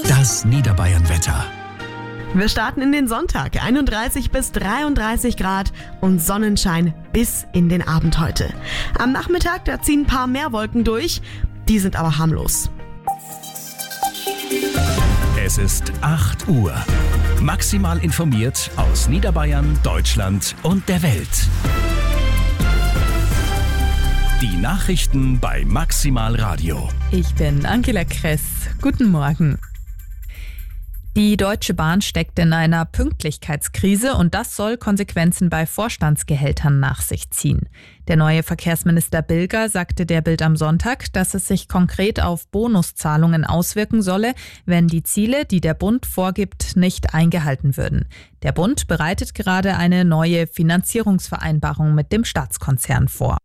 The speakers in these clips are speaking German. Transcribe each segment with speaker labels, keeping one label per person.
Speaker 1: Das Niederbayern-Wetter.
Speaker 2: Wir starten in den Sonntag, 31 bis 33 Grad und Sonnenschein bis in den Abend heute. Am Nachmittag, da ziehen ein paar mehr Wolken durch, die sind aber harmlos.
Speaker 1: Es ist 8 Uhr. Maximal informiert aus Niederbayern, Deutschland und der Welt. Die Nachrichten bei Maximal Radio.
Speaker 3: Ich bin Angela Kress. Guten Morgen. Die Deutsche Bahn steckt in einer Pünktlichkeitskrise und das soll Konsequenzen bei Vorstandsgehältern nach sich ziehen. Der neue Verkehrsminister Bilger sagte der Bild am Sonntag, dass es sich konkret auf Bonuszahlungen auswirken solle, wenn die Ziele, die der Bund vorgibt, nicht eingehalten würden. Der Bund bereitet gerade eine neue Finanzierungsvereinbarung mit dem Staatskonzern vor.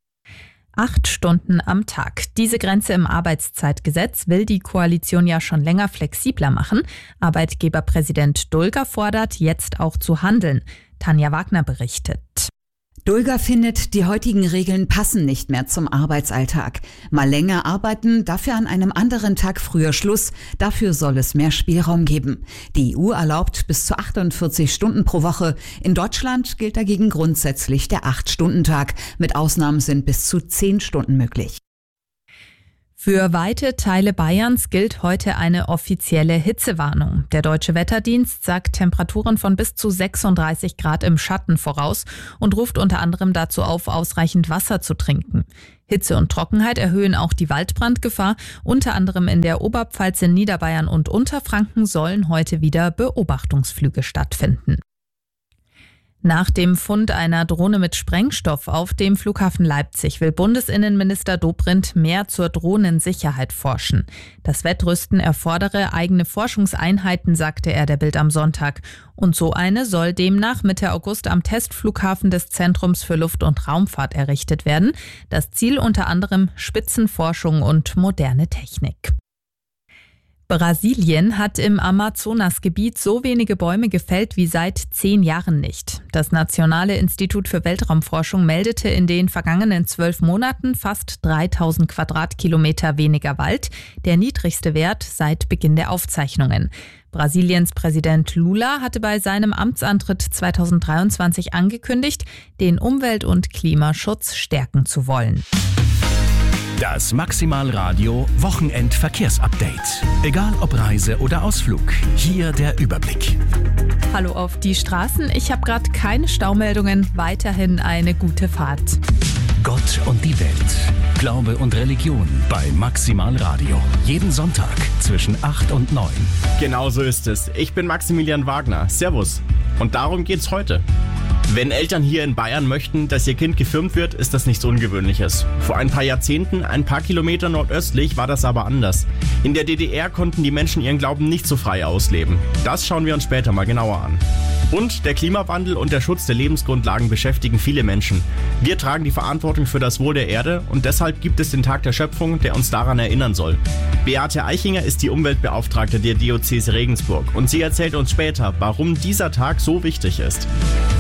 Speaker 3: 8 Stunden am Tag. Diese Grenze im Arbeitszeitgesetz will die Koalition ja schon länger flexibler machen. Arbeitgeberpräsident Dulger fordert, jetzt auch zu handeln. Tanja Wagner berichtet.
Speaker 4: Dulger findet, die heutigen Regeln passen nicht mehr zum Arbeitsalltag. Mal länger arbeiten, dafür an einem anderen Tag früher Schluss. Dafür soll es mehr Spielraum geben. Die EU erlaubt bis zu 48 Stunden pro Woche. In Deutschland gilt dagegen grundsätzlich der 8-Stunden-Tag. Mit Ausnahmen sind bis zu 10 Stunden möglich.
Speaker 3: Für weite Teile Bayerns gilt heute eine offizielle Hitzewarnung. Der Deutsche Wetterdienst sagt Temperaturen von bis zu 36 Grad im Schatten voraus und ruft unter anderem dazu auf, ausreichend Wasser zu trinken. Hitze und Trockenheit erhöhen auch die Waldbrandgefahr. Unter anderem in der Oberpfalz, in Niederbayern und Unterfranken sollen heute wieder Beobachtungsflüge stattfinden. Nach dem Fund einer Drohne mit Sprengstoff auf dem Flughafen Leipzig will Bundesinnenminister Dobrindt mehr zur Drohnensicherheit forschen. Das Wettrüsten erfordere eigene Forschungseinheiten, sagte er der Bild am Sonntag. Und so eine soll demnach Mitte August am Testflughafen des Zentrums für Luft- und Raumfahrt errichtet werden. Das Ziel unter anderem Spitzenforschung und moderne Technik. Brasilien hat im Amazonasgebiet so wenige Bäume gefällt wie seit 10 Jahren nicht. Das Nationale Institut für Weltraumforschung meldete in den vergangenen 12 Monaten fast 3000 Quadratkilometer weniger Wald, der niedrigste Wert seit Beginn der Aufzeichnungen. Brasiliens Präsident Lula hatte bei seinem Amtsantritt 2023 angekündigt, den Umwelt- und Klimaschutz stärken zu wollen.
Speaker 1: Das Maximal Radio Wochenendverkehrsupdate. Egal ob Reise oder Ausflug, hier der Überblick.
Speaker 3: Hallo auf die Straßen. Ich habe gerade keine Staumeldungen. Weiterhin eine gute Fahrt.
Speaker 1: Gott und die Welt. Glaube und Religion bei Maximal Radio. Jeden Sonntag zwischen 8 und 9.
Speaker 5: Genau so ist es. Ich bin Maximilian Wagner. Servus. Und darum geht's heute. Wenn Eltern hier in Bayern möchten, dass ihr Kind gefilmt wird, ist das nichts Ungewöhnliches. Vor ein paar Jahrzehnten, ein paar Kilometer nordöstlich, war das aber anders. In der DDR konnten die Menschen ihren Glauben nicht so frei ausleben. Das schauen wir uns später mal genauer an. Und der Klimawandel und der Schutz der Lebensgrundlagen beschäftigen viele Menschen. Wir tragen die Verantwortung für das Wohl der Erde und deshalb gibt es den Tag der Schöpfung, der uns daran erinnern soll. Beate Eichinger ist die Umweltbeauftragte der Diözese Regensburg und sie erzählt uns später, warum dieser Tag so wichtig ist.